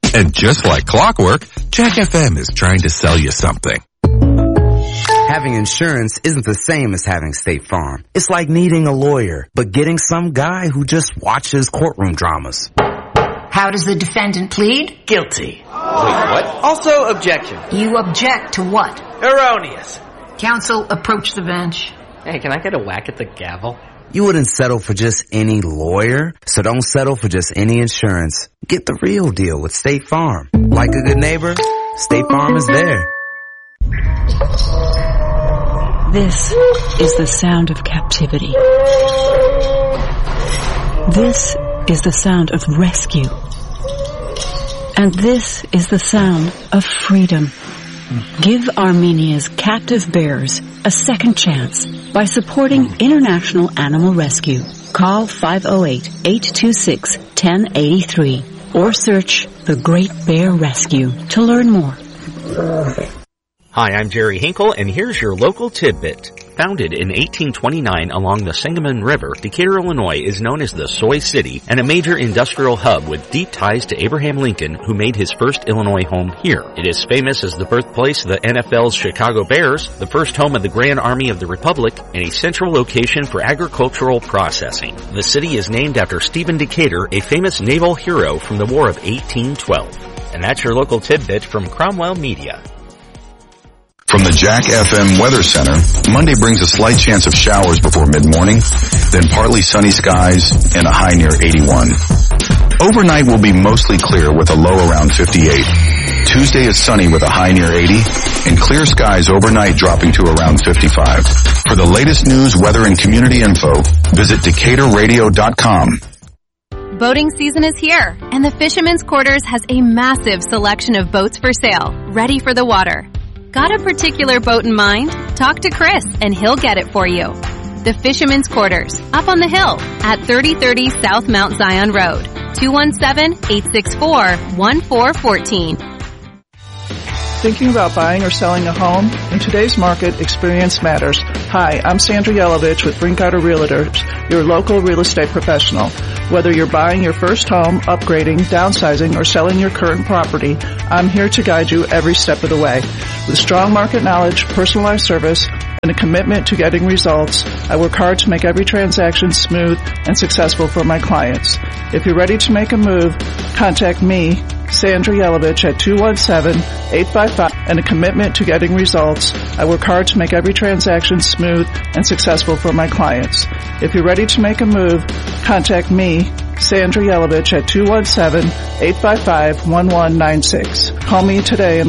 And just like clockwork, Jack FM is trying to sell you something. Having insurance isn't the same as having State Farm. It's like needing a lawyer, but getting some guy who just watches courtroom dramas. How does the defendant plead? Guilty. Wait, what? Also objection. You object to what? Erroneous. Counsel, approach the bench. Hey, can I get a whack at the gavel? You wouldn't settle for just any lawyer, so don't settle for just any insurance. Get the real deal with State Farm. Like a good neighbor, State Farm is there. This is the sound of captivity. This is the sound of rescue. And this is the sound of freedom. Give Armenia's captive bears a second chance by supporting International Animal Rescue. Call 508-826-1083 or search The Great Bear Rescue to learn more. Hi, I'm Jerry Hinkle, and here's your local tidbit. Founded in 1829 along the Sangamon River, Decatur, Illinois is known as the Soy City and a major industrial hub with deep ties to Abraham Lincoln, who made his first Illinois home here. It is famous as the birthplace of the NFL's Chicago Bears, the first home of the Grand Army of the Republic, and a central location for agricultural processing. The city is named after Stephen Decatur, a famous naval hero from the War of 1812. And that's your local tidbit from Cromwell Media. From the Jack FM Weather Center, Monday brings a slight chance of showers before mid-morning, then partly sunny skies and a high near 81. Overnight will be mostly clear with a low around 58. Tuesday is sunny with a high near 80, and clear skies overnight dropping to around 55. For the latest news, weather, and community info, visit DecaturRadio.com. Boating season is here, and the Fisherman's Quarters has a massive selection of boats for sale, ready for the water. Got a particular boat in mind? Talk to Chris and he'll get it for you. The Fisherman's Quarters, up on the hill at 3030 South Mount Zion Road, 217-864-1414. Thinking about buying or selling a home? In today's market, experience matters. Hi, I'm Sandra Yelovich with Brinkarter Realtors, your local real estate professional. Whether you're buying your first home, upgrading, downsizing, or selling your current property, I'm here to guide you every step of the way. With strong market knowledge, personalized service, and a commitment to getting results, I work hard to make every transaction smooth and successful for my clients. If you're ready to make a move, contact me, Sandra Yelovich, at 217-855, and a commitment to getting results. I work hard to make every transaction smooth and successful for my clients. If you're ready to make a move, contact me, Sandra Yelovich, at 217-855-1196. Call me today and